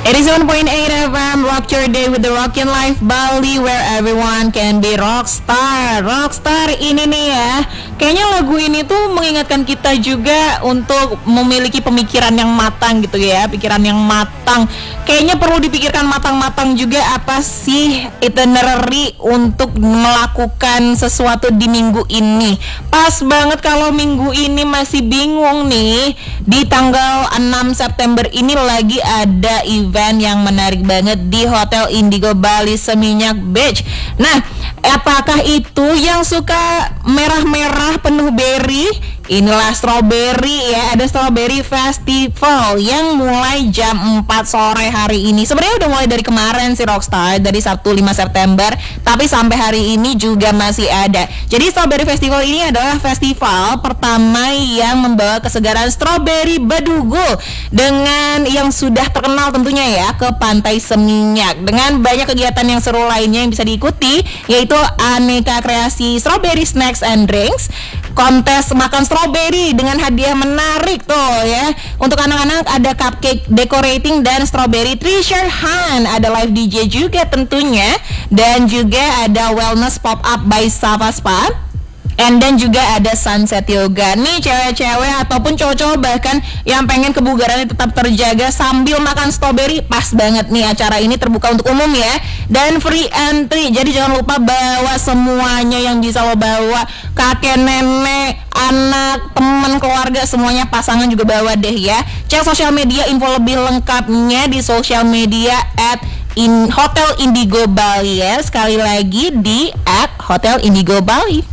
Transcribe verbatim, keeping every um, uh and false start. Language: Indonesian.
eighty-seven point eight F M, rock your day with the Rockin' Life Bali, where everyone can be rockstar. Rockstar ini nih ya, kayaknya lagu ini tuh mengingatkan kita juga untuk memiliki pemikiran yang matang gitu ya, pikiran yang matang. Kayaknya perlu dipikirkan matang-matang juga apa sih itinerary untuk melakukan sesuatu di minggu ini. Pas banget kalau minggu ini masih bingung nih, di tanggal enam September ini lagi ada event yang menarik banget di Hotel Indigo Bali Seminyak Beach. Nah, apakah itu yang suka merah-merah penuh berry? Inilah strawberry ya, ada Strawberry Festival yang mulai jam empat sore hari ini. Sebenarnya udah mulai dari kemarin sih Rockstar, dari Sabtu lima September, tapi sampai hari ini juga masih ada. Jadi Strawberry Festival ini adalah festival pertama yang membawa kesegaran strawberry Badugo dengan yang sudah terkenal tentunya ya ke Pantai Seminyak, dengan banyak kegiatan yang seru lainnya yang bisa diikuti, yaitu aneka kreasi strawberry snacks and drinks, kontes makan strawberry dengan hadiah menarik tuh ya. Untuk anak-anak ada cupcake decorating dan strawberry treasure hunt, ada live D J juga tentunya, dan juga ada wellness pop up by Sava Spa. And then juga ada sunset yoga. Nih cewek-cewek ataupun cowok-cowok bahkan yang pengen kebugarannya tetap terjaga sambil makan strawberry, pas banget nih acara ini terbuka untuk umum ya, dan free entry. Jadi jangan lupa bawa semuanya yang bisa lo bawa, kakek, nenek, anak, teman, keluarga, semuanya, pasangan juga bawa deh ya. Cek sosial media info lebih lengkapnya di sosial media at in Hotel Indigo Bali ya. Sekali lagi di at Hotel Indigo Bali.